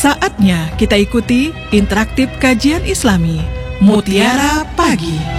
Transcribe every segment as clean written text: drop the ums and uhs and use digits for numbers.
Saatnya kita ikuti interaktif kajian Islami Mutiara Pagi.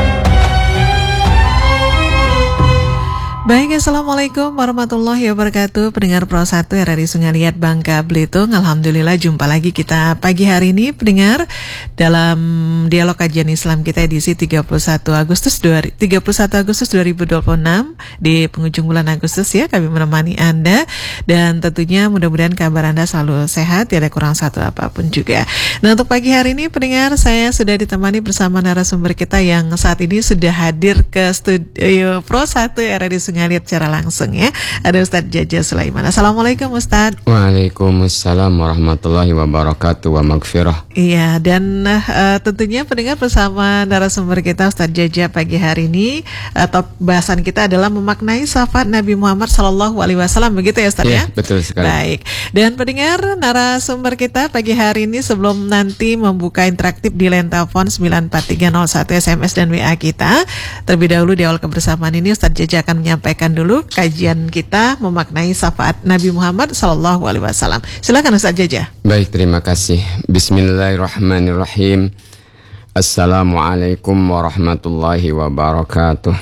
Baik, Assalamualaikum warahmatullahi wabarakatuh. Pendengar Pro 1 RRI Sungai Liat Bangka Belitung. Alhamdulillah jumpa lagi kita pagi hari ini pendengar dalam dialog kajian Islam kita edisi 31 Agustus 2026 di penghujung bulan Agustus ya. Kami menemani Anda dan tentunya mudah-mudahan kabar Anda selalu sehat, tidak kurang satu apapun juga. Nah, untuk pagi hari ini pendengar, saya sudah ditemani bersama narasumber kita yang saat ini sudah hadir ke studio Pro 1 RRI Sungai Liat secara langsung ya. Ada Ustadz Jaja Sulaiman. Assalamualaikum Ustadz. Waalaikumsalam warahmatullahi wabarakatuh wa maghfirah. Iya, dan tentunya pendengar bersama narasumber kita Ustadz Jaja pagi hari ini, atau bahasan kita adalah memaknai syafaat Nabi Muhammad SAW, begitu ya Ustadz ya? Betul sekali. Baik, dan pendengar narasumber kita pagi hari ini sebelum nanti membuka interaktif di line telepon 94301 SMS dan WA kita, terlebih dahulu di awal kebersamaan ini Ustadz Jaja akan menyampaikan dulu kajian kita memaknai syafaat Nabi Muhammad SAW. Silakan Ustaz Jaja. Baik, terima kasih. Bismillahirrahmanirrahim. Assalamualaikum warahmatullahi wabarakatuh.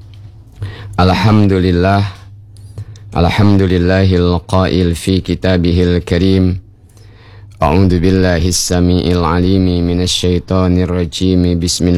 Alhamdulillahil qail fi kitabihil karim. A'udzu billahi as-sami'il 'alimi minasyaitonir rajim.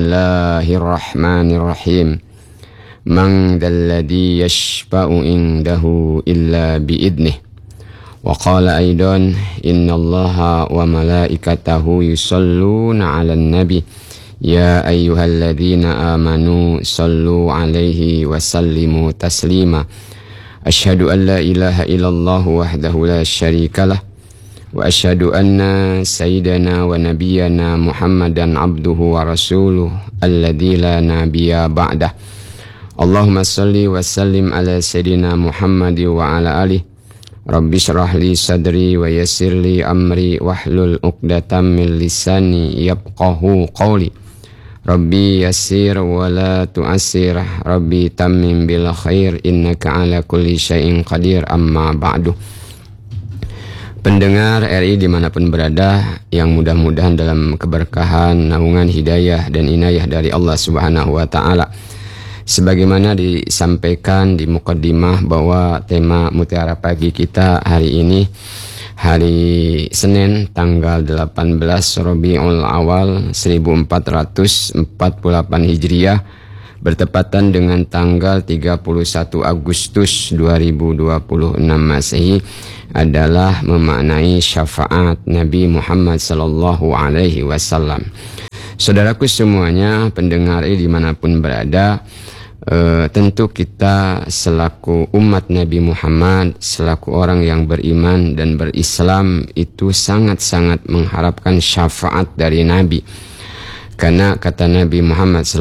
Bismillahirrahmanirrahim. Man dalladhi yashfa'u indahu illa bi'idnih. Wa qala aidan innallaha wa malaikatahu yusalluna 'alan nabi ya ayyuhalladzina amanu sallu 'alaihi wa sallimu taslima. Asyhadu an la ilaha illallah wahdahu la syarikalah wa asyhadu anna sayyidana wa nabiyyana Muhammadan abduhu wa rasuluh alladzi la nabiyya ba'dah. Allahumma salli wa sallim ala sayyidina Muhammad wa ala alihi. Rabbi syrah li sadri wa yassir li amri wahlul 'uqdatam min lisani yafqahu qawli. Rabbi yassir wa la tu'assir. Rabbi tammim bil khair innaka ala kulli syai'in qadir. Amma ba'du. Pendengar RI dimanapun berada, yang mudah-mudahan dalam keberkahan, naungan hidayah dan inayah dari Allah Subhanahu wa ta'ala. Sebagaimana disampaikan di mukaddimah bahwa tema Mutiara Pagi kita hari ini hari Senin tanggal 18 Rabiul Awal 1448 Hijriah bertepatan dengan tanggal 31 Agustus 2026 Masehi adalah memaknai syafaat Nabi Muhammad sallallahu alaihi wasallam. Saudaraku semuanya, pendengar dimanapun berada, tentu kita selaku umat Nabi Muhammad, selaku orang yang beriman dan berislam, itu sangat-sangat mengharapkan syafaat dari Nabi. Karena kata Nabi Muhammad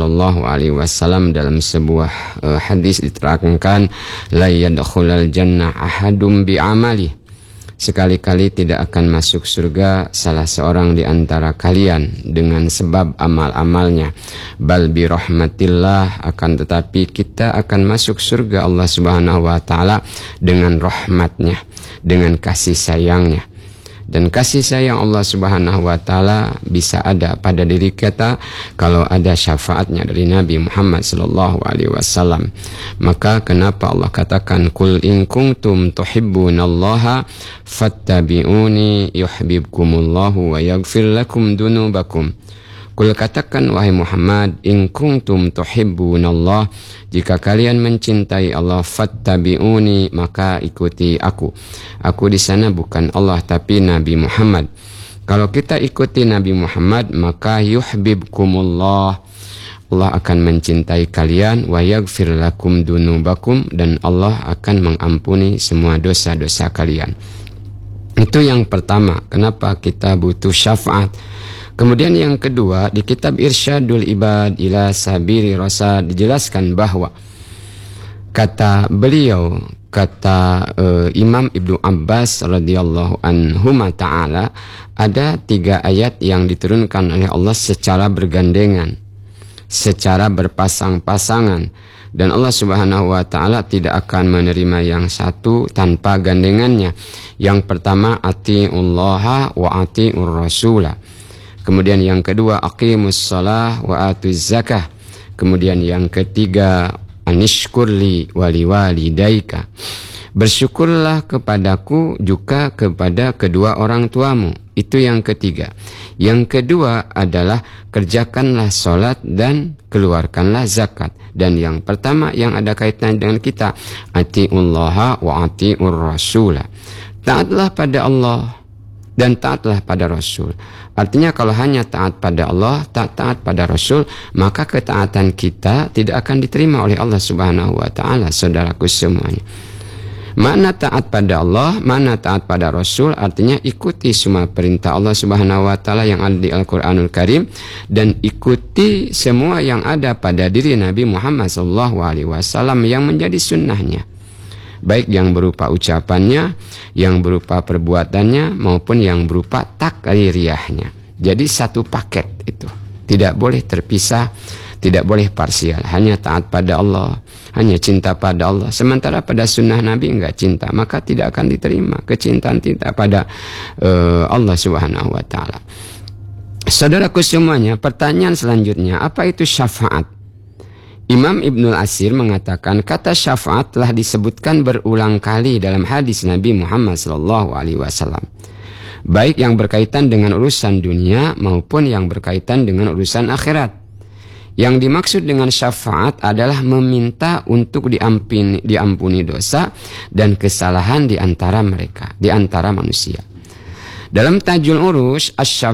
SAW dalam sebuah hadis diterangkan, la yadkhulal jannah ahadum bi'amali. Sekali-kali tidak akan masuk surga salah seorang di antara kalian dengan sebab amal-amalnya. Bal bi rahmatillah, akan tetapi kita akan masuk surga Allah Subhanahu wa taala dengan rahmatnya, dengan kasih sayangnya. Dan kasih sayang Allah Subhanahu wa taala bisa ada pada diri kita kalau ada syafaatnya dari Nabi Muhammad sallallahu alaihi wasallam. Maka kenapa Allah katakan qul in kuntum tuhibbunallaha fattabi'uni yuhibbukumullahu wa yaghfir lakum dunubakum. Kul, katakan wahai Muhammad, in kuntum tuhibbunallah, jika kalian mencintai Allah, fattabi'uni, maka ikuti aku. Aku di sana bukan Allah tapi Nabi Muhammad. Kalau kita ikuti Nabi Muhammad, maka yuhibbukumullah, Allah akan mencintai kalian, wa yaghfir lakum dunubakum, dan Allah akan mengampuni semua dosa-dosa kalian. Itu yang pertama, kenapa kita butuh syafaat. Kemudian yang kedua, di kitab Irsyadul Ibad ila Sabiri Rasyad dijelaskan bahwa kata beliau, kata Imam Ibnu Abbas radhiyallahu anhuma ta'ala, ada 3 ayat yang diturunkan oleh Allah secara bergandengan. secara berpasang-pasangan, dan Allah Subhanahu wa taala tidak akan menerima yang satu tanpa gandengannya. Yang pertama, atiullaha wa atiur rasulah. Kemudian yang kedua, aqimus shalah wa atuz zakah. Kemudian yang ketiga, anishkurli waliwalidaika. Bersyukurlah kepadaku juga kepada kedua orang tuamu. Itu yang ketiga. Yang kedua adalah kerjakanlah sholat dan keluarkanlah zakat. Dan yang pertama yang ada kaitan dengan kita, atiullaha wa atiur rasulah. Taatlah pada Allah dan taatlah pada Rasul. Artinya kalau hanya taat pada Allah, taat pada Rasul, maka ketaatan kita tidak akan diterima oleh Allah Subhanahu wa taala, saudaraku semuanya. Mana taat pada Allah, mana taat pada Rasul, artinya ikuti semua perintah Allah Subhanahu wa taala yang ada di Al-Qur'anul Karim, dan ikuti semua yang ada pada diri Nabi Muhammad SAW yang menjadi sunnahnya, baik yang berupa ucapannya, yang berupa perbuatannya, maupun yang berupa takririyahnya. Jadi satu paket itu, tidak boleh terpisah, tidak boleh parsial. Hanya taat pada Allah, hanya cinta pada Allah, sementara pada sunnah Nabi enggak cinta, maka tidak akan diterima kecintaan kita pada Allah Subhanahu wa taala. Saudaraku semuanya, pertanyaan selanjutnya, apa itu syafaat? Imam Ibnul Asir mengatakan kata syafaat telah disebutkan berulang kali dalam hadis Nabi Muhammad SAW, baik yang berkaitan dengan urusan dunia maupun yang berkaitan dengan urusan akhirat. Yang dimaksud dengan syafaat adalah meminta untuk diampuni dosa dan kesalahan di antara mereka, di antara manusia. Dalam Tajul Urus,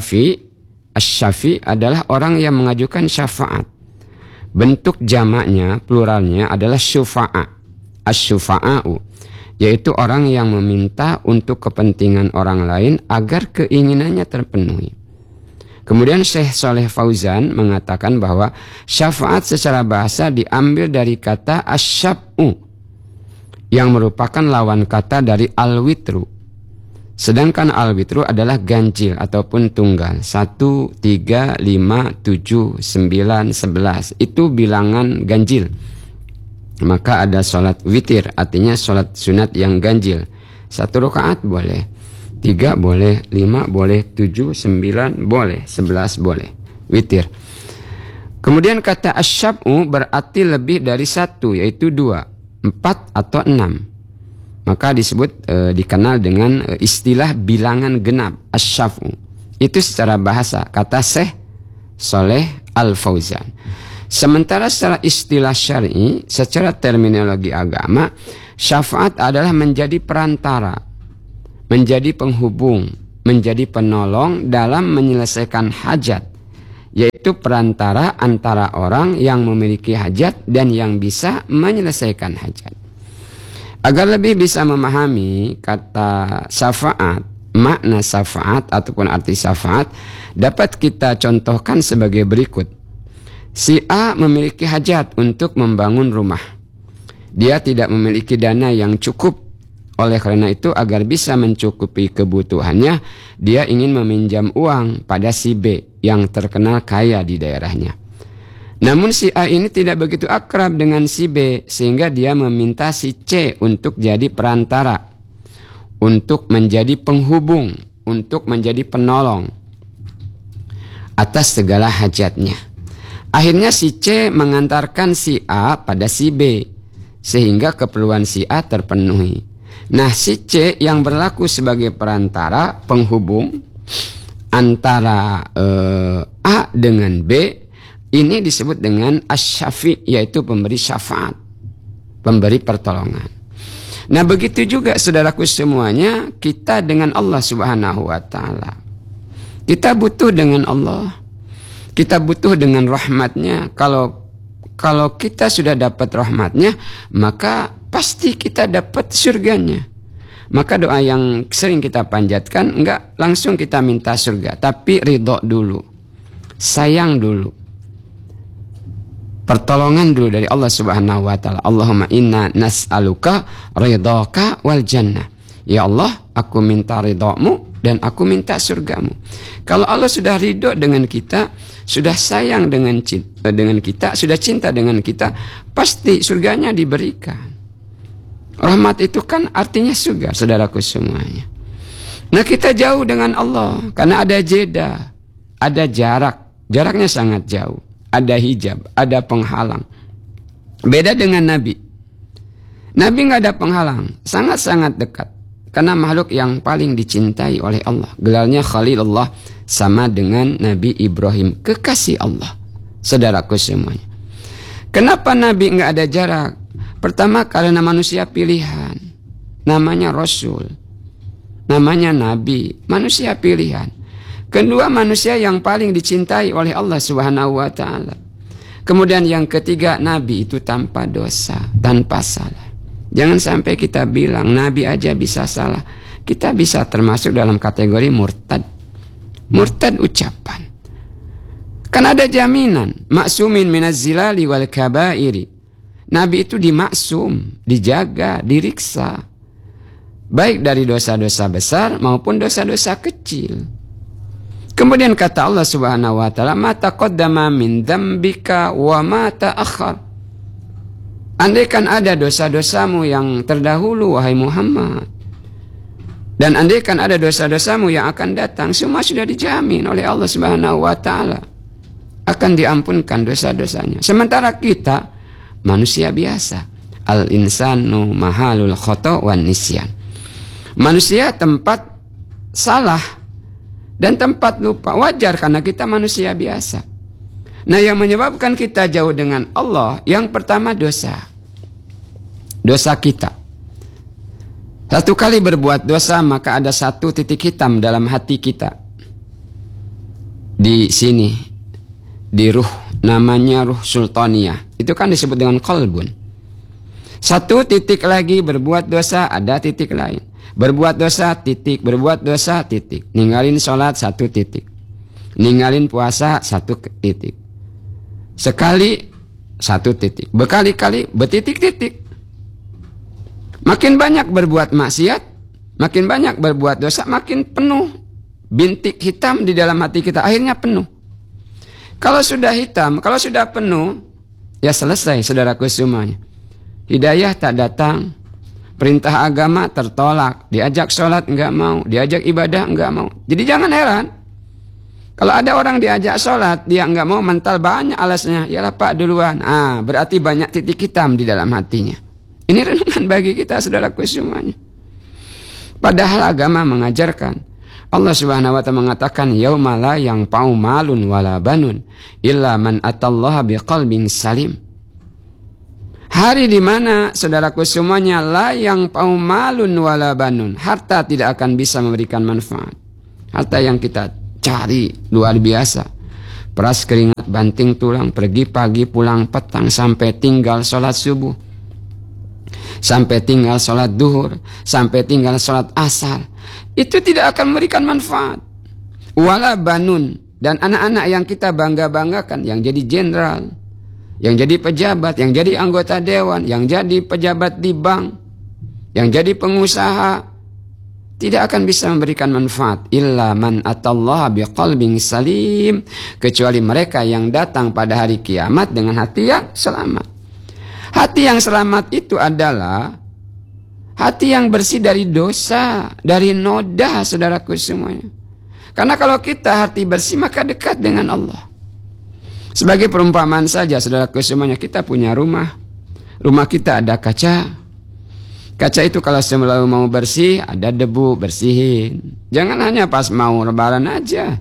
asy-syafi adalah orang yang mengajukan syafaat. Bentuk jamaknya, pluralnya adalah syufa'a, asy-syufa'a'u, yaitu orang yang meminta untuk kepentingan orang lain agar keinginannya terpenuhi. Kemudian Syekh Saleh Fauzan mengatakan bahwa syafaat secara bahasa diambil dari kata asyab'u, yang merupakan lawan kata dari al-witru. Sedangkan al-witru adalah ganjil ataupun tunggal. 1, 3, 5, 7, 9, 11. Itu bilangan ganjil. Maka ada sholat witir, artinya sholat sunat yang ganjil. 1 rakaat boleh, 3 boleh, 5 boleh, 7, 9 boleh, 11 boleh. Witir. Kemudian kata asyab'u berarti lebih dari 1, yaitu 2, 4 atau 6. Maka disebut dikenal dengan istilah bilangan genap, asyab'u. Itu secara bahasa, kata Syekh Saleh Al-Fauzan. Sementara secara istilah syar'i, secara terminologi agama, syafaat adalah menjadi perantara, menjadi penghubung, menjadi penolong dalam menyelesaikan hajat, yaitu perantara antara orang yang memiliki hajat dan yang bisa menyelesaikan hajat. Agar lebih bisa memahami kata syafaat, makna syafaat ataupun arti syafaat, dapat kita contohkan sebagai berikut. Si A memiliki hajat untuk membangun rumah. Dia tidak memiliki dana yang cukup. Oleh karena itu, agar bisa mencukupi kebutuhannya, dia ingin meminjam uang pada si B yang terkenal kaya di daerahnya. Namun si A ini tidak begitu akrab dengan si B, sehingga dia meminta si C untuk jadi perantara, untuk menjadi penghubung, untuk menjadi penolong atas segala hajatnya. Akhirnya si C mengantarkan si A pada si B, sehingga keperluan si A terpenuhi. Nah, si C yang berlaku sebagai perantara, penghubung antara A dengan B, ini disebut dengan asy-syafi', yaitu pemberi syafaat, pemberi pertolongan. Nah, begitu juga saudaraku semuanya, kita dengan Allah Subhanahu wa taala. Kita butuh dengan Allah. Kita butuh dengan rahmatnya. Kalau kita sudah dapat rahmatnya, maka pasti kita dapat surganya. Maka doa yang sering kita panjatkan, enggak langsung kita minta surga, tapi ridho dulu, sayang dulu, pertolongan dulu dari Allah Subhanahu wa taala. Allahumma inna nas'aluka ridhaka wal jannah. Ya Allah, aku minta ridhamu dan aku minta surgamu. Kalau Allah sudah ridho dengan kita, sudah sayang dengan kita, sudah cinta dengan kita, pasti surganya diberikan. Rahmat itu kan artinya surga, saudaraku semuanya. Nah, kita jauh dengan Allah karena ada jeda, ada jaraknya sangat jauh, ada hijab, ada penghalang. Beda dengan Nabi. Nabi nggak ada penghalang, sangat-sangat dekat. Karena makhluk yang paling dicintai oleh Allah. Gelarnya Khalilullah, sama dengan Nabi Ibrahim, kekasih Allah. Saudaraku semuanya. Kenapa Nabi nggak ada jarak? Pertama, karena manusia pilihan. Namanya Rasul. Namanya Nabi. Manusia pilihan. Kedua, manusia yang paling dicintai oleh Allah Subhanahu wa Ta'ala. Kemudian yang ketiga, Nabi itu tanpa dosa, tanpa salah. Jangan sampai kita bilang Nabi aja bisa salah. Kita bisa termasuk dalam kategori murtad. Murtad ucapan. Kan ada jaminan. Maksumin minaz zilali wal kabairi. Nabi itu dimaksum, dijaga, diriksa. Baik dari dosa-dosa besar maupun dosa-dosa kecil. Kemudian kata Allah Subhanahu wa Ta'ala, ma taqaddama min dzambika wa ma ta'akhkhar. Andaikan ada dosa-dosamu yang terdahulu, wahai Muhammad, dan andaikan ada dosa-dosamu yang akan datang, semua sudah dijamin oleh Allah Subhanahu wa Ta'ala, akan diampunkan dosa-dosanya. Sementara kita manusia biasa, al-insanu mahalul khata' wan nisyan. Manusia tempat salah dan tempat lupa. Wajar karena kita manusia biasa. Nah, yang menyebabkan kita jauh dengan Allah, yang pertama dosa. Dosa kita. Satu kali berbuat dosa, maka ada satu titik hitam dalam hati kita. Di sini, di ruh, namanya ruh sultaniyah. Itu kan disebut dengan qalbun. Satu titik lagi berbuat dosa, ada titik lain. Berbuat dosa, titik. Berbuat dosa, titik. Ninggalin sholat, satu titik. Ninggalin puasa, satu titik. Sekali, satu titik. Berkali-kali, bertitik-titik. Makin banyak berbuat maksiat, makin banyak berbuat dosa, makin penuh bintik hitam di dalam hati kita. Akhirnya penuh. Kalau sudah hitam, kalau sudah penuh, ya selesai, saudaraku semuanya. Hidayah tak datang, perintah agama tertolak, diajak sholat enggak mau, diajak ibadah enggak mau. Jadi jangan heran. Kalau ada orang diajak sholat, dia enggak mau, mental banyak alasnya. Yalah Pak duluan. Berarti banyak titik hitam di dalam hatinya. Ini renungan bagi kita, saudaraku semuanya. Padahal agama mengajarkan. Allah Subhanahu wa Ta'ala mengatakan, yauma la yanfa'u malun wala banun illa man atallaha biqalbin salim. Hari di mana, saudaraku semuanya, la yanfa'u malun wala banun. Harta tidak akan bisa memberikan manfaat. Harta yang kita cari luar biasa, peras keringat banting tulang, pergi pagi pulang petang, sampai tinggal sholat subuh, sampai tinggal sholat duhur, sampai tinggal sholat asar, itu tidak akan memberikan manfaat. Wala banun, dan anak-anak yang kita bangga-banggakan, yang jadi jenderal, yang jadi pejabat, yang jadi anggota dewan, yang jadi pejabat di bank, yang jadi pengusaha, tidak akan bisa memberikan manfaat illa man atallaha biqalbin salim, kecuali mereka yang datang pada hari kiamat dengan hati yang selamat. Hati yang selamat itu adalah hati yang bersih dari dosa, dari noda, saudaraku semuanya. Karena kalau kita hati bersih, maka dekat dengan Allah. Sebagai perumpamaan saja, saudaraku semuanya, kita punya rumah. Rumah kita ada kaca. Kaca itu kalau selalu mau bersih, ada debu, bersihin. Jangan hanya pas mau lebaran aja.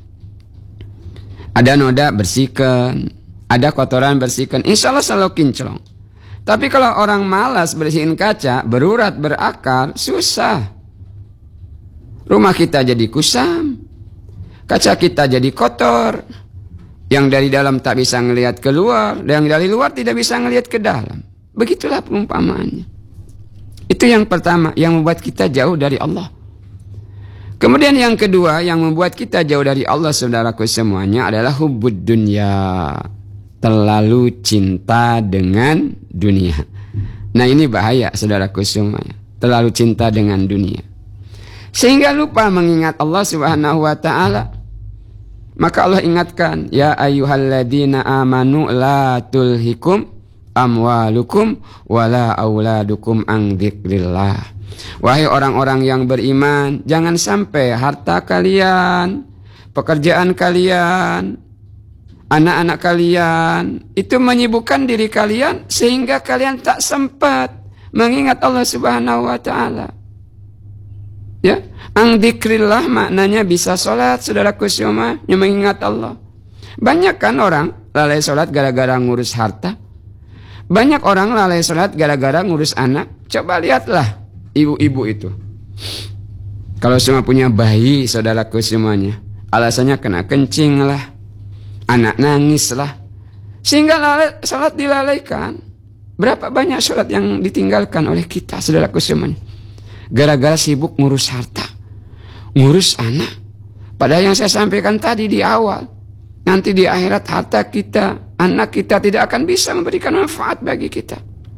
Ada noda, bersihkan. Ada kotoran, bersihkan. Insya Allah selalu kinclong. Tapi kalau orang malas bersihin kaca, berurat, berakar, susah. Rumah kita jadi kusam. Kaca kita jadi kotor. Yang dari dalam tak bisa ngelihat keluar. Yang dari luar tidak bisa ngelihat ke dalam. Begitulah perumpamaannya. Itu yang pertama, yang membuat kita jauh dari Allah. Kemudian yang kedua, yang membuat kita jauh dari Allah, saudaraku semuanya, adalah hubbud dunya. Terlalu cinta dengan dunia. Nah, ini bahaya, saudaraku semuanya. Terlalu cinta dengan dunia. sehingga lupa mengingat Allah Subhanahu wa taala. Maka Allah ingatkan, ya ayyuhalladzina amanu la tulhikum amwalukum wala auladukum an dzikrillah. Wahai orang-orang yang beriman, jangan sampai harta kalian, pekerjaan kalian, anak-anak kalian itu menyibukkan diri kalian sehingga kalian tak sempat mengingat Allah Subhanahu wa taala. Ya, ang dzikrillah maknanya bisa sholat, saudaraku semua, yang mengingat Allah. Banyak kan orang lalai sholat gara-gara ngurus harta. Banyak orang lalai sholat gara-gara ngurus anak. Coba lihatlah ibu-ibu itu. Kalau semua punya bayi, saudaraku semuanya, alasannya kena kencing lah, anak nangis lah, sehingga sholat dilalaikan. Berapa banyak sholat yang ditinggalkan oleh kita, saudaraku semuanya, gara-gara sibuk ngurus harta, ngurus anak. Padahal yang saya sampaikan tadi di awal, nanti di akhirat harta kita, anak kita tidak akan bisa memberikan manfaat bagi kita.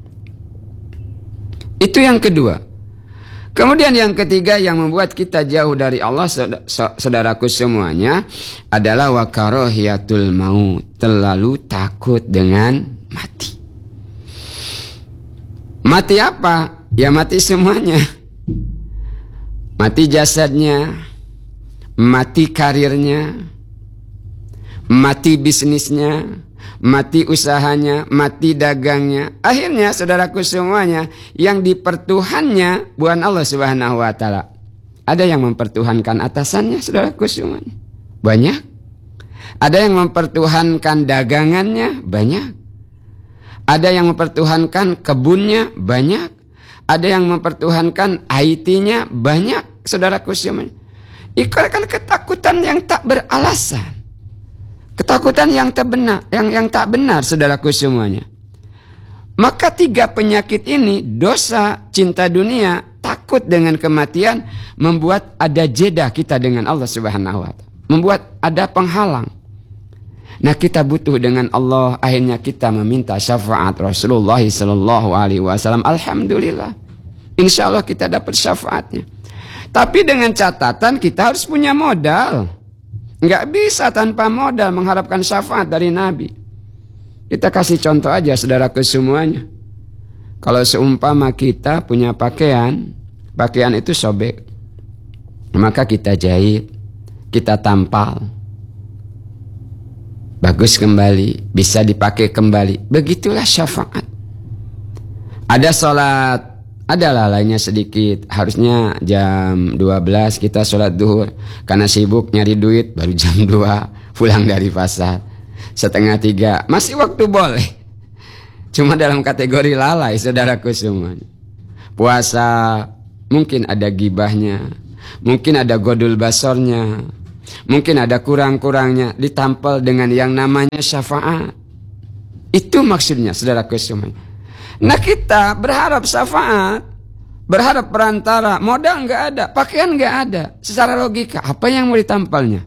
Itu yang kedua. Kemudian yang ketiga yang membuat kita jauh dari Allah, saudaraku semuanya, adalah wa karahiyatul maut, terlalu takut dengan mati. Mati apa? Ya mati semuanya. Mati jasadnya, mati karirnya, mati bisnisnya, mati usahanya, mati dagangnya. Akhirnya saudaraku semuanya, yang dipertuhannya bukan Allah Subhanahu wa taala. Ada yang mempertuhankan atasannya, saudaraku semuanya, banyak. Ada yang mempertuhankan dagangannya, banyak. Ada yang mempertuhankan kebunnya, banyak. Ada yang mempertuhankan IT-nya, banyak, saudaraku semuanya. Itu kan ketakutan yang tak beralasan. Ketakutan yang tak benar, yang tak benar, saudaraku semuanya. Maka tiga penyakit ini, dosa, cinta dunia, takut dengan kematian, membuat ada jeda kita dengan Allah Subhanahu wa taala. Membuat ada penghalang. Nah, kita butuh dengan Allah, akhirnya kita meminta syafaat Rasulullah sallallahu alaihi wasallam. Alhamdulillah, insya Allah kita dapat syafaatnya. Tapi dengan catatan kita harus punya modal. Nggak bisa tanpa modal mengharapkan syafaat dari Nabi. Kita kasih contoh aja, saudaraku semuanya. Kalau seumpama kita punya pakaian itu sobek, maka kita jahit, kita tampal, bagus kembali, bisa dipakai kembali. Begitulah syafaat. Ada sholat, ada lalainya sedikit, harusnya jam 12 kita sholat duhur, karena sibuk nyari duit baru jam 2 pulang dari pasar, 2:30 masih waktu boleh. Cuma dalam kategori lalai, saudaraku semuanya. Puasa mungkin ada gibahnya, mungkin ada godul basornya, mungkin ada kurang-kurangnya, ditampal dengan yang namanya syafaat. Itu maksudnya, saudaraku semuanya. Nah, kita berharap syafaat, berharap perantara, modal nggak ada, pakaian nggak ada. Secara logika, apa yang mau ditampalnya?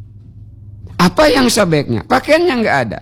Apa yang sobeknya? Pakaiannya nggak ada.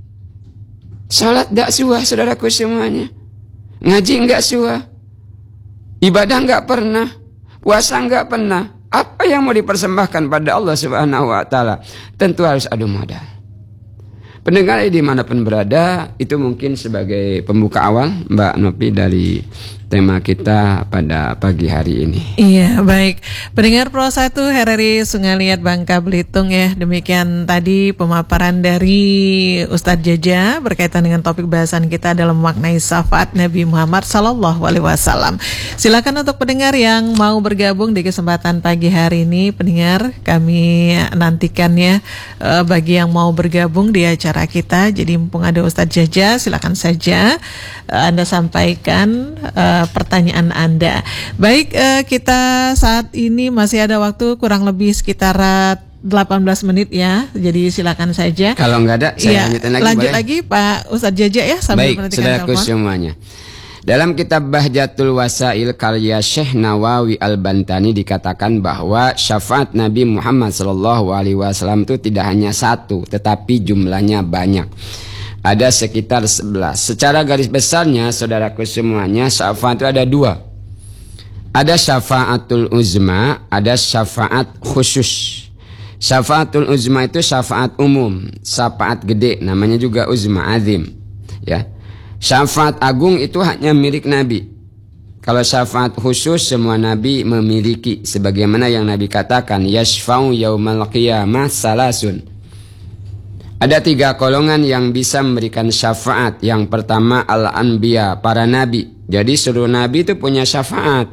Salat nggak suah, saudaraku semuanya. Ngaji nggak suah. Ibadah nggak pernah. Puasa nggak pernah. Apa yang mau dipersembahkan pada Allah Subhanahu wa taala? Tentu harus ada modal. Pendengar dimanapun berada, itu mungkin sebagai pembuka awal Mbak Nopi dari tema kita pada pagi hari ini. Iya, baik. Pendengar Pro 1 RRI Sungai Liat Bangka Belitung ya. Demikian tadi pemaparan dari Ustadz Jaja berkaitan dengan topik bahasan kita dalam memaknai syafaat Nabi Muhammad SAW. Silakan untuk pendengar yang mau bergabung di kesempatan pagi hari ini, pendengar kami nantikan ya bagi yang mau bergabung di acara kita. Jadi mumpung ada Ustadz Jaja, silakan saja Anda sampaikan pertanyaan Anda. Baik, kita saat ini masih ada waktu kurang lebih sekitar 18 menit ya. Jadi silakan saja. Kalau nggak ada, saya lanjut lagi Pak Ustadz Jaja ya sambil baik, saudaraku semuanya. Dalam kitab Bahjatul Wasail karya Syekh Nawawi Al-Bantani dikatakan bahwa syafaat Nabi Muhammad SAW itu tidak hanya satu, tetapi jumlahnya banyak. Ada sekitar 11. Secara garis besarnya, saudaraku semuanya, syafaat itu ada dua. Ada syafaatul uzma, ada syafaat khusus. Syafaatul uzma itu syafaat umum, syafaat gede, namanya juga uzma azim. Ya. Syafaat agung itu hanya milik Nabi. Kalau syafaat khusus semua Nabi memiliki, sebagaimana yang Nabi katakan, yashfa'u yaumal qiyamah salasun. Ada 3 golongan yang bisa memberikan syafaat. Yang pertama al-anbiya, para nabi. Jadi seluruh nabi itu punya syafaat,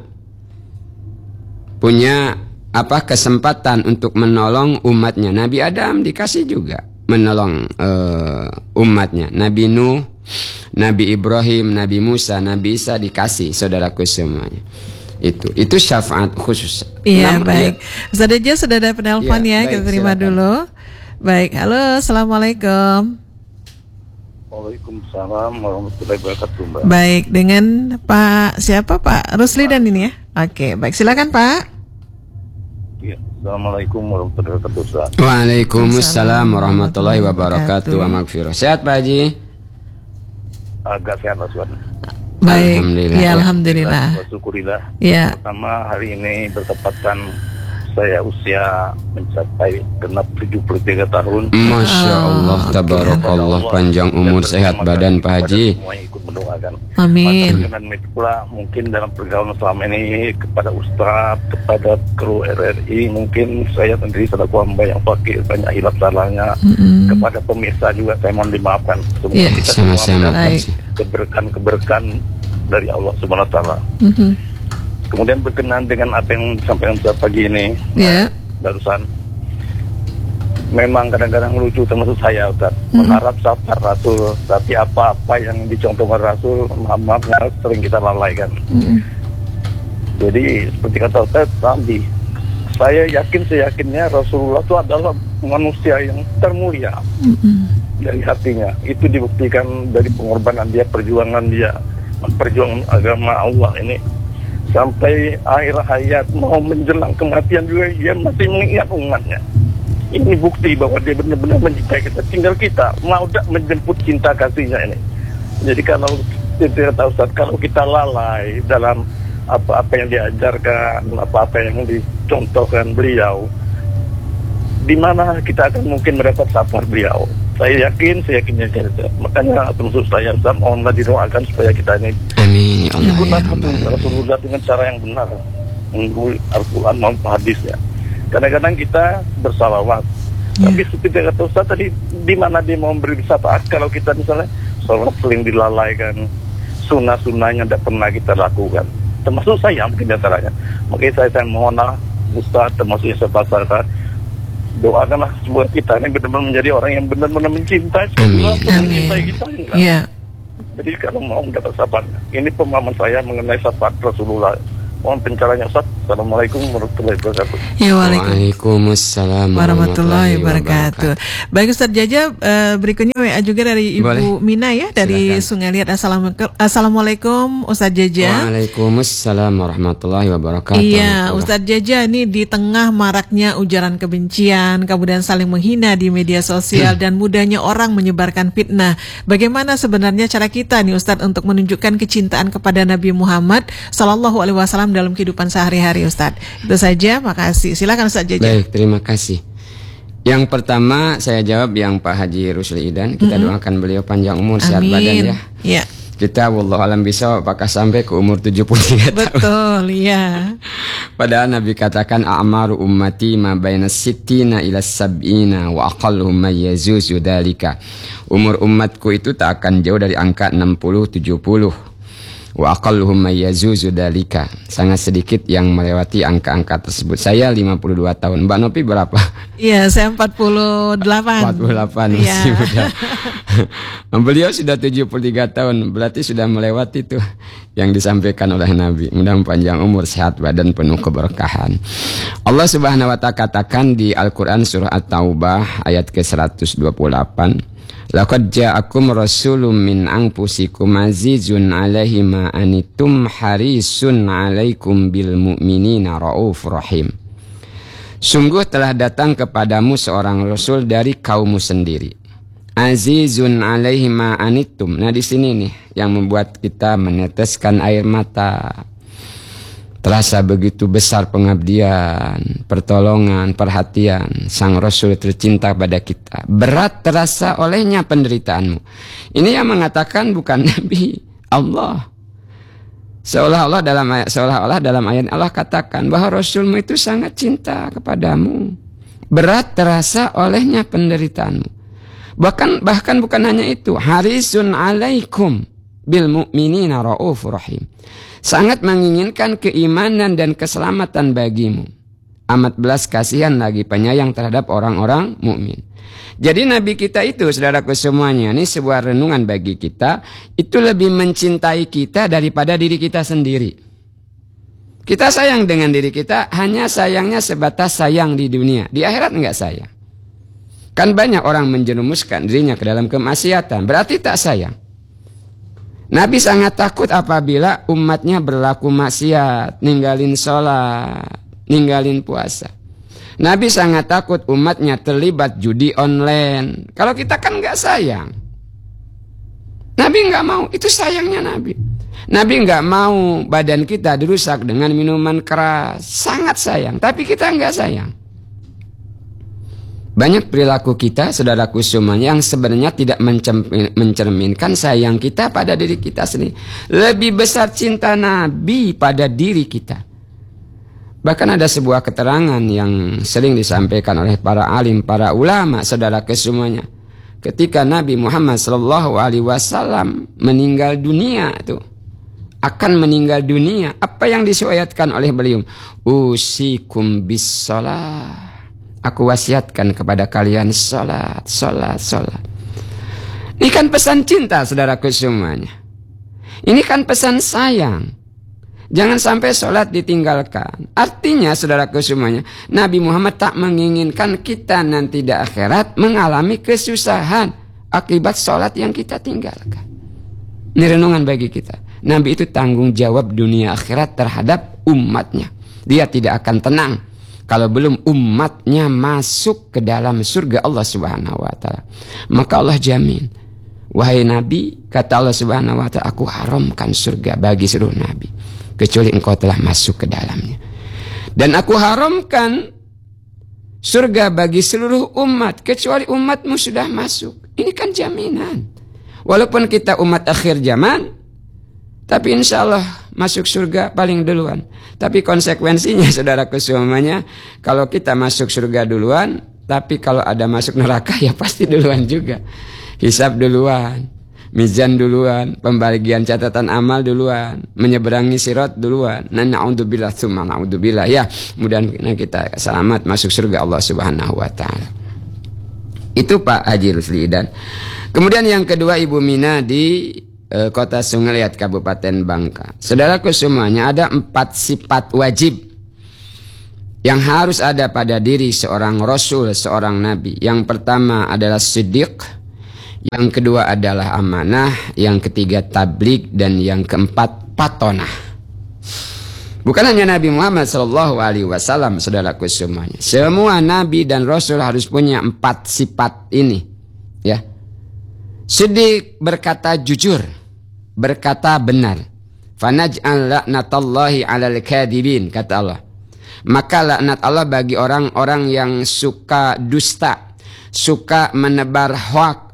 punya kesempatan untuk menolong umatnya. Nabi Adam dikasih juga menolong umatnya. Nabi Nuh, Nabi Ibrahim, Nabi Musa, Nabi Isa dikasih, saudaraku semuanya. Itu syafaat khusus. Iya, baik. Ustaz Deja sudah ada penelpon ya, kita terima silakan dulu. Baik, halo, assalamualaikum. Waalaikumsalam warahmatullahi wabarakatuh, Mbak. Baik, dengan Pak siapa, Pak Ruslidan ini ya? Oke, baik, silakan Pak. Ya, assalamualaikum warahmatullahi wabarakatuh. Waalaikumsalam warahmatullahi wabarakatuh. Wa maghfirah. Sehat Pak Haji? Agak sehat Mas Wan. Baik, alhamdulillah. Ya alhamdulillah. Syukurillah. Ya. Pertama hari ini bertepatan saya usia mencapai genap 73 tahun. Masya Allah, tabarakallah, panjang umur, sehat badan Pak Haji. Semua ikut mendoakan. Amin. Dan pula mungkin dalam pergaulan selama ini kepada Ustaz, kepada kru RRI, mungkin saya sendiri selaku hamba yang fakir banyak hilap salahnya. Kepada pemirsa juga saya mohon dimaafkan. Semoga kita semua keberkahan dari Allah Subhanahu wa taala. Kemudian berkenaan dengan apa yang disampaikan pagi ini, barusan, memang kadang-kadang lucu termasuk saya, Ustaz, mengharap syafaat Rasul, tapi apa-apa yang dicontohkan Rasul, maaf-maafnya sering kita lalaikan. Jadi seperti kata Ustaz tadi, saya seyakinnya Rasulullah itu adalah manusia yang termulia dari hatinya. Itu dibuktikan dari pengorbanan dia, perjuangan agama Allah ini. Sampai akhir hayat mau menjelang kematian juga dia masih mengingat umatnya. Ini bukti bahwa dia benar-benar mencintai kita. Tinggal kita mau tak menjemput cinta kasihnya ini. Jadi kalau kita lalai dalam apa-apa yang diajarkan, apa-apa yang dicontohkan beliau, di mana kita akan mungkin mendapat syafaat beliau. Saya yakinnya gitu. Makanya termasuk saya mohonlah didoakan supaya kita ini menggunakan Rasulullah dengan cara yang benar, menggul Al-Quran maupun hadisnya. Kadang-kadang kita bersalawat, tapi seperti kata Ustaz tadi, di mana dia mau memberi syafaat kalau kita misalnya sholat sering dilalaikan, sunnah-sunnahnya tidak pernah kita lakukan. Termasuk saya mungkin diantaranya. Makanya saya mohonlah Ustaz, termasuk saya doakanlah buat kita ini benar-benar menjadi orang yang benar-benar mencintai kita. Iya. Jadi kalau mau mendapat syafaat, ini pemahaman saya mengenai syafaat Rasulullah. Mohon pencerahannya Ustaz. Assalamualaikum warahmatullahi wabarakatuh. Waalaikumsalam warahmatullahi wabarakatuh. Baik Ustaz Jaja, berikutnya WA juga dari Ibu Mina ya, dari Sungai Liat. Assalamualaikum Ustaz Jaja. Waalaikumsalam warahmatullahi wabarakatuh. Iya Ustaz Jaja, ini di tengah maraknya ujaran kebencian, kemudian saling menghina di media sosial dan mudahnya orang menyebarkan fitnah. Bagaimana sebenarnya cara kita nih Ustaz untuk menunjukkan kecintaan kepada Nabi Muhammad Sallallahu Alaihi Wasallam dalam kehidupan sehari-hari Ustaz? Itu saja, makasih. Silakan Ustaz Jaja. Baik, terima kasih. Yang pertama saya jawab yang Pak Haji Ruslidan. Kita doakan beliau panjang umur, sehat badan ya. Iya. Kita wallahualam bisa apakah sampai ke umur 73 tahun. Betul, iya. Padahal Nabi katakan a'maru ummati ma baina sittina ila sab'ina wa aqalluhum may yazuzu dalika. Umur umatku itu tak akan jauh dari angka 60-70. Wa aqalluhum may yazuzu dalika. Sangat sedikit yang melewati angka-angka tersebut. Saya 52 tahun. Mbak Nopi berapa? Iya, saya 48. 48 masih muda. Beliau sudah 73 tahun. Berarti sudah melewati itu yang disampaikan oleh Nabi. Mudah-mudahan panjang umur, sehat badan, penuh keberkahan. Allah Subhanahu wa ta'ala katakan di Al-Qur'an surah At-Taubah ayat ke-128. Laqad ja'akum rasulun min anfusikum azizun 'alaihi ma anittum harisun 'alaikum bil mu'minina raufur rahim. Sungguh telah datang kepadamu seorang rasul dari kaummu sendiri. Azizun 'alaihi ma anittum. Nah di sini nih yang membuat kita meneteskan air mata. Terasa begitu besar pengabdian, pertolongan, perhatian Sang Rasul tercinta pada kita. Berat terasa olehnya penderitaanmu. Ini yang mengatakan bukan Nabi, Allah. Seolah-olah dalam ayat Allah katakan bahwa Rasulmu itu sangat cinta kepadamu. Berat terasa olehnya penderitaanmu. Bahkan bukan hanya itu. Harisun alaikum bil mu'minina ra'ufur rahim. Sangat menginginkan keimanan dan keselamatan bagimu. Amat belas kasihan lagi penyayang terhadap orang-orang mukmin. Jadi Nabi kita itu, saudaraku semuanya, ini sebuah renungan bagi kita, itu lebih mencintai kita daripada diri kita sendiri. Kita sayang dengan diri kita, hanya sayangnya sebatas sayang di dunia. Di akhirat enggak sayang. Kan banyak orang menjerumuskan dirinya ke dalam kemaksiatan, berarti tak sayang. Nabi sangat takut apabila umatnya berlaku maksiat, ninggalin sholat, ninggalin puasa. Nabi sangat takut umatnya terlibat judi online. Kalau kita kan nggak sayang. Nabi nggak mau, itu sayangnya Nabi. Nabi nggak mau badan kita dirusak dengan minuman keras, sangat sayang. Tapi kita nggak sayang. Banyak perilaku kita, saudaraku semuanya, yang sebenarnya tidak mencerminkan sayang kita pada diri kita sendiri. Lebih besar cinta Nabi pada diri kita. Bahkan ada sebuah keterangan yang sering disampaikan oleh para alim, para ulama, saudaraku semuanya. Ketika Nabi Muhammad SAW meninggal dunia itu, akan meninggal dunia, apa yang disuayatkan oleh beliau? Usikum bis shalah. Aku wasiatkan kepada kalian sholat. Ini kan pesan cinta, saudaraku semuanya. Ini kan pesan sayang. Jangan sampai sholat ditinggalkan. Artinya, saudaraku semuanya, Nabi Muhammad tak menginginkan kita nanti di akhirat mengalami kesusahan akibat sholat yang kita tinggalkan. Ini renungan bagi kita. Nabi itu tanggung jawab dunia akhirat terhadap umatnya. Dia tidak akan tenang kalau belum umatnya masuk ke dalam surga Allah Subhanahu wa taala. Maka Allah jamin, wahai Nabi, kata Allah Subhanahu wa taala, aku haramkan surga bagi seluruh nabi kecuali engkau telah masuk ke dalamnya. Dan aku haramkan surga bagi seluruh umat kecuali umatmu sudah masuk. Ini kan jaminan. Walaupun kita umat akhir zaman, tapi insya Allah masuk surga paling duluan. Tapi konsekuensinya, saudaraku semuanya, kalau kita masuk surga duluan, tapi kalau ada masuk neraka ya pasti duluan juga. Hisab duluan, mizan duluan, pembagian catatan amal duluan, menyeberangi sirat duluan. Na'udzubillah tsumma na'udzubillah. Ya, mudah-mudahan kita selamat masuk surga Allah Subhanahu wa taala. Itu Pak Haji Rusli. Dan kemudian yang kedua, Ibu Mina di Kota Sungai Liat, Kabupaten Bangka. Saudaraku semuanya, ada 4 sifat wajib yang harus ada pada diri seorang Rasul, seorang Nabi. Yang pertama adalah siddiq, yang kedua adalah amanah, yang ketiga tabligh, dan yang keempat patonah. Bukan hanya Nabi Muhammad SAW, saudaraku semuanya. Semua Nabi dan Rasul harus punya 4 sifat ini. Ya, siddiq, berkata jujur, berkata benar. Fanaj'al la'natallahi 'alal kadhibin, kata Allah. Maka laknat Allah bagi orang-orang yang suka dusta, suka menebar hoak,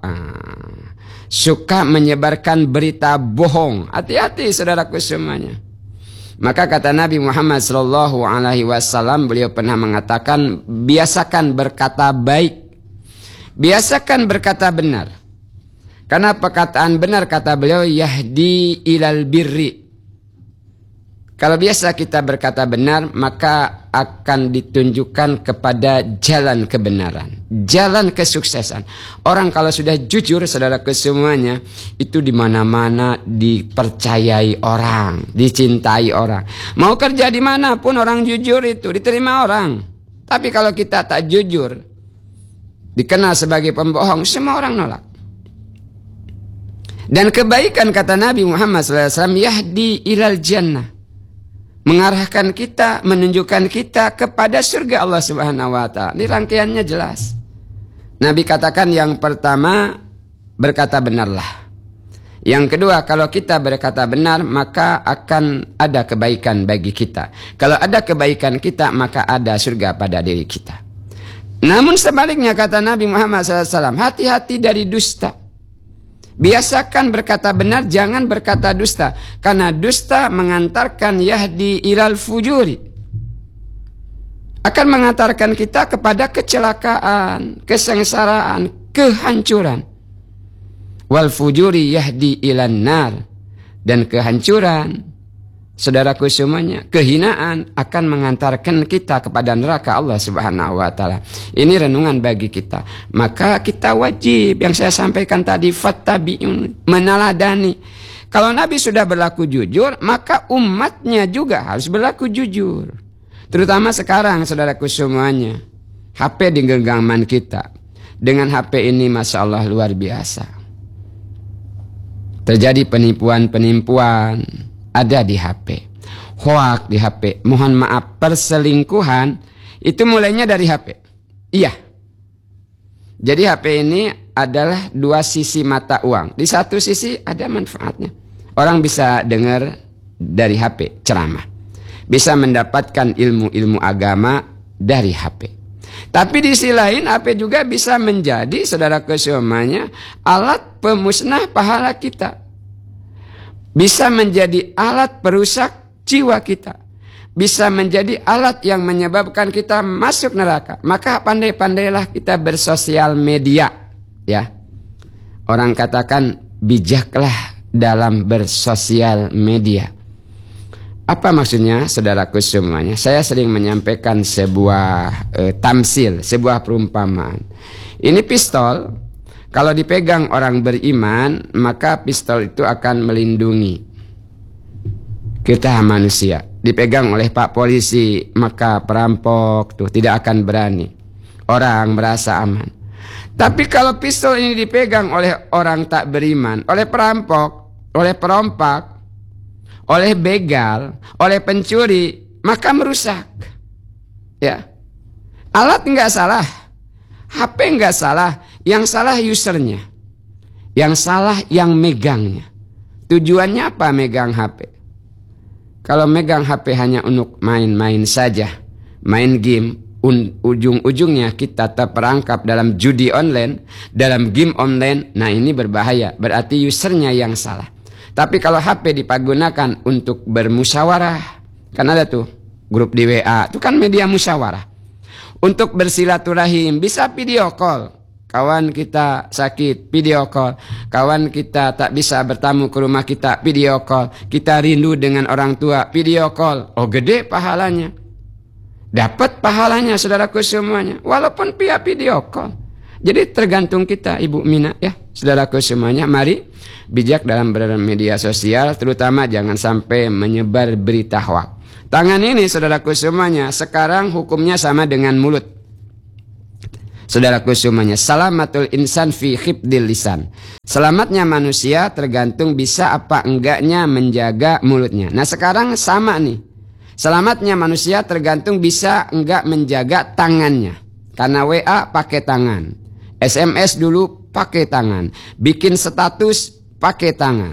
suka menyebarkan berita bohong. Hati-hati, saudaraku semuanya. Maka kata Nabi Muhammad SAW, beliau pernah mengatakan, biasakan berkata baik, biasakan berkata benar. Karena perkataan benar, kata beliau, yahdi ilal birri. Kalau biasa kita berkata benar, maka akan ditunjukkan kepada jalan kebenaran, jalan kesuksesan. Orang kalau sudah jujur, saudaraku semuanya, itu di mana-mana dipercayai orang, dicintai orang. Mau kerja di mana pun orang jujur itu diterima orang. Tapi kalau kita tak jujur, dikenal sebagai pembohong, semua orang nolak. Dan kebaikan, kata Nabi Muhammad SAW, yahdi ilal jannah, mengarahkan kita, menunjukkan kita kepada surga Allah Subhanahu wa taala. Ini rangkaiannya jelas. Nabi katakan yang pertama, berkata benarlah. Yang kedua, kalau kita berkata benar, maka akan ada kebaikan bagi kita. Kalau ada kebaikan kita, maka ada surga pada diri kita. Namun sebaliknya kata Nabi Muhammad SAW, hati-hati dari dusta. Biasakan berkata benar, jangan berkata dusta. Karena dusta mengantarkan yahdi ilal fujuri. Akan mengantarkan kita kepada kecelakaan, kesengsaraan, kehancuran. Wal fujuri yahdi ilan nar. Dan kehancuran, saudaraku semuanya, kehinaan akan mengantarkan kita kepada neraka Allah Subhanahu wa taala. Ini renungan bagi kita. Maka kita wajib, yang saya sampaikan tadi, fattabi'un, meneladani. Kalau Nabi sudah berlaku jujur, maka umatnya juga harus berlaku jujur. Terutama sekarang, saudaraku semuanya, HP di genggaman kita. Dengan HP ini, Masya Allah, luar biasa. Terjadi penipuan-penipuan ada di HP. Hoak di HP. Mohon maaf, perselingkuhan itu mulainya dari HP. Iya. Jadi HP ini adalah dua sisi mata uang. Di satu sisi ada manfaatnya. Orang bisa dengar dari HP ceramah. Bisa mendapatkan ilmu-ilmu agama dari HP. Tapi di sisi lain HP juga bisa menjadi, saudara kesemuanya, alat pemusnah pahala kita. Bisa menjadi alat perusak jiwa kita. Bisa menjadi alat yang menyebabkan kita masuk neraka. Maka pandai-pandailah kita bersosial media. Ya. Orang katakan bijaklah dalam bersosial media. Apa maksudnya, saudaraku semuanya? Saya sering menyampaikan sebuah tamsil, sebuah perumpamaan. Ini pistol, kalau dipegang orang beriman, maka pistol itu akan melindungi kita manusia. Dipegang oleh Pak Polisi, maka perampok tuh tidak akan berani. Orang merasa aman. Tapi kalau pistol ini dipegang oleh orang tak beriman, oleh perampok, oleh perompak, oleh begal, oleh pencuri, maka merusak. Ya. Alat enggak salah, HP enggak salah, yang salah usernya. Yang salah yang megangnya. Tujuannya apa megang HP? Kalau megang HP hanya untuk main-main saja, main game, ujung-ujungnya kita terperangkap dalam judi online, dalam game online, nah ini berbahaya, berarti usernya yang salah. Tapi kalau HP dipergunakan untuk bermusyawarah, kan ada tuh grup di WA, itu kan media musyawarah. Untuk bersilaturahim, bisa video call. Kawan kita sakit, video call. Kawan kita tak bisa bertamu ke rumah kita, video call. Kita rindu dengan orang tua, video call. Oh, gede pahalanya. Dapat pahalanya, saudaraku semuanya. Walaupun via video call. Jadi tergantung kita, Ibu Mina, ya, saudaraku semuanya. Mari bijak dalam bermedia sosial, terutama jangan sampai menyebar berita hoak. Tangan ini, saudaraku semuanya, sekarang hukumnya sama dengan mulut. Saudaraku semuanya, salamatul insan fi khifdil lisan. Selamatnya manusia tergantung bisa apa enggaknya menjaga mulutnya. Nah sekarang sama nih. Selamatnya manusia tergantung bisa enggak menjaga tangannya. Karena WA pakai tangan. SMS dulu pakai tangan. Bikin status pakai tangan.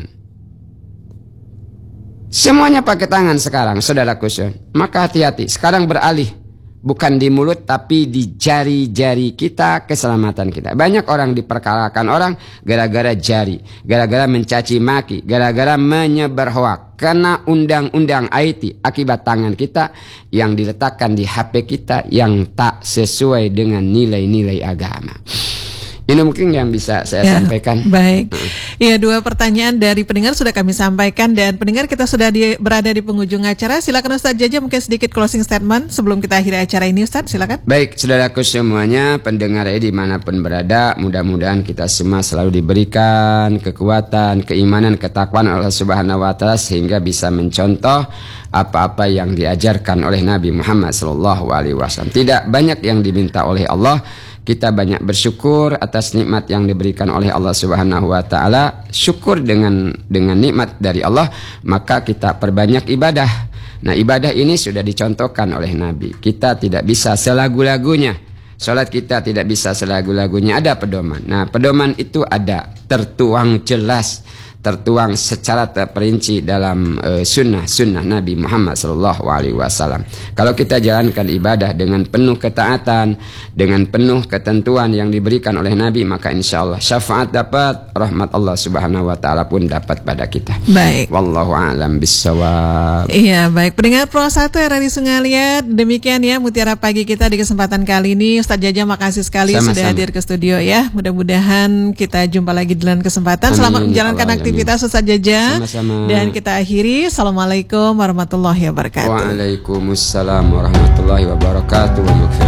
Semuanya pakai tangan sekarang, saudaraku. Maka hati-hati. Sekarang beralih. Bukan di mulut tapi di jari-jari kita, keselamatan kita. Banyak orang diperkarakan orang gara-gara jari. Gara-gara mencaci maki. Gara-gara menyebar hoak. Karena undang-undang IT akibat tangan kita yang diletakkan di HP kita yang tak sesuai dengan nilai-nilai agama. Ini mungkin yang bisa saya sampaikan. Baik. Ya, dua pertanyaan dari pendengar sudah kami sampaikan dan pendengar kita sudah berada di penghujung acara. Silakan Ustaz Jaja mungkin sedikit closing statement sebelum kita akhiri acara ini, Ustaz. Silakan. Baik, saudaraku semuanya, pendengar dimanapun berada, mudah-mudahan kita semua selalu diberikan kekuatan, keimanan, ketakwaan Allah Subhanahu wa taala sehingga bisa mencontoh apa-apa yang diajarkan oleh Nabi Muhammad SAW. Tidak banyak yang diminta oleh Allah. Kita banyak bersyukur atas nikmat yang diberikan oleh Allah Subhanahu wa taala. Syukur dengan nikmat dari Allah, maka kita perbanyak ibadah. Nah, ibadah ini sudah dicontohkan oleh Nabi. Kita tidak bisa selagu-lagunya. Salat kita tidak bisa selagu-lagunya, ada pedoman. Nah, pedoman itu ada tertuang jelas tertuang secara terperinci dalam sunnah Nabi Muhammad SAW. Kalau kita jalankan ibadah dengan penuh ketaatan, dengan penuh ketentuan yang diberikan oleh Nabi, maka insya Allah syafaat dapat, rahmat Allah Subhanahu Wa Taala pun dapat pada kita. Baik. Wallahu a'lam bissawab. Iya, baik. Pendengar Pro 1 RRI Sungaliat, demikian ya Mutiara Pagi kita di kesempatan kali ini. Ustadz Jaja makasih sekali sudah hadir ke studio ya. Mudah-mudahan kita jumpa lagi di lain kesempatan. Amin. Selamat menjalankan aktivitas Ustadz Jaja. Sama-sama. Dan kita akhiri. Assalamualaikum warahmatullahi wabarakatuh. Waalaikumsalam warahmatullahi wabarakatuh.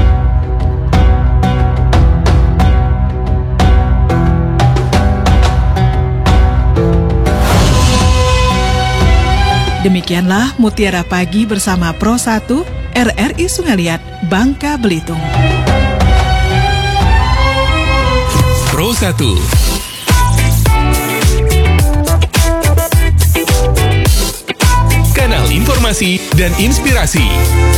Demikianlah Mutiara Pagi bersama Pro 1 RRI Sungaliat, Bangka Belitung. Pro 1. Kanal informasi dan inspirasi.